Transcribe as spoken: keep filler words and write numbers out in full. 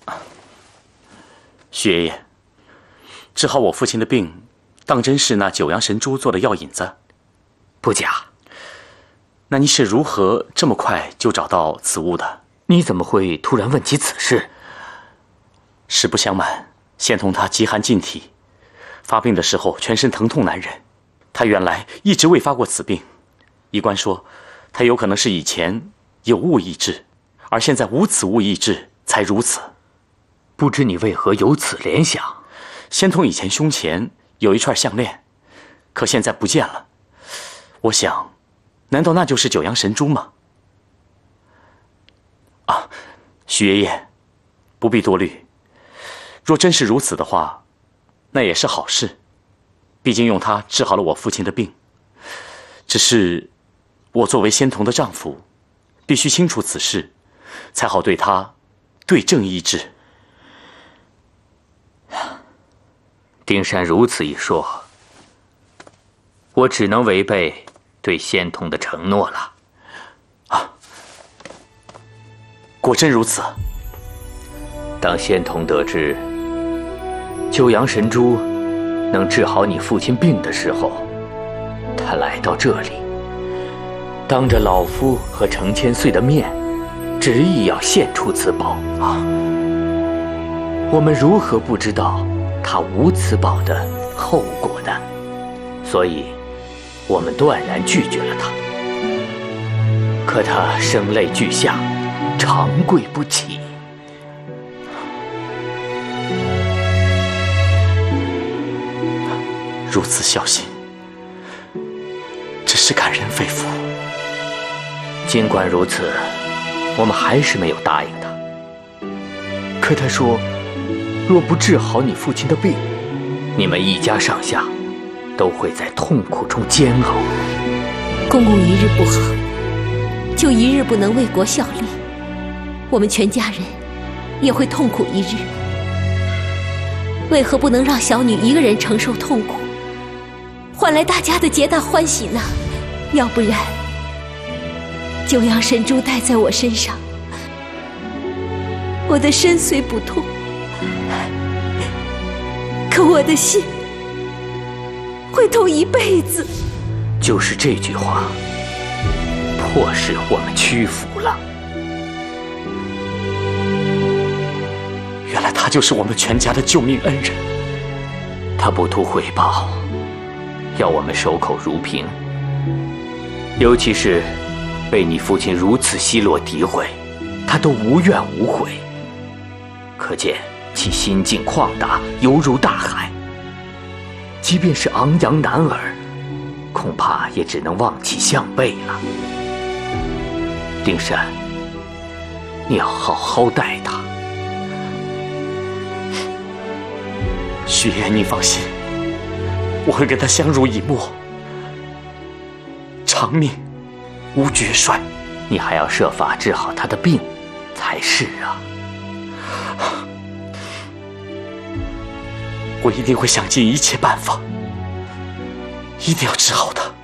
徐爷爷，治好我父亲的病，当真是那九阳神珠做的药引子？ 不假。 那你是如何这么快就找到此物的？ 你怎么会突然问起此事？ 实不相瞒，仙童他极寒禁体，发病的时候全身疼痛难忍。他原来一直未发过此病，医官说他有可能是以前有物抑制，而现在无此物抑制才如此。 不知你为何有此联想？ 仙童以前胸前有一串项链，可现在不见了。我想，难道那就是九阳神珠吗？啊，徐爷爷，不必多虑。若真是如此的话，那也是好事。毕竟用它治好了我父亲的病。只是，我作为仙童的丈夫，必须清楚此事，才好对他对症医治。 丁山如此一说，我只能违背对仙童的承诺了。 啊，果真如此。 当仙童得知九阳神珠能治好你父亲病的时候，他来到这里，当着老夫和程千岁的面，执意要献出此宝啊！我们如何不知道他无此宝的后果呢？所以，我们断然拒绝了他。可他声泪俱下，长跪不起。 如此孝心，真是感人肺腑。 尽管如此，我们还是没有答应他。可他说，若不治好你父亲的病，你们一家上下都会在痛苦中煎熬。 公公一日不好，就一日不能为国效力，我们全家人也会痛苦一日。为何不能让小女一个人承受痛苦，换来大家的皆大欢喜呢？要不然，九阳神珠戴在我身上，我的身虽不痛，可我的心会痛一辈子。 就是这句话，迫使我们屈服了。 原来他就是我们全家的救命恩人。 他不图回报，要我们守口如瓶。尤其是被你父亲如此奚落诋毁，他都无怨无悔，可见其心境旷达，犹如大海。即便是昂扬男儿，恐怕也只能望其项背了。丁山，你要好好待他。 徐爷，您放心，我会跟他相濡以沫，长命无绝衰。 你还要设法治好他的病才是啊！ 我一定会想尽一切办法，一定要治好他。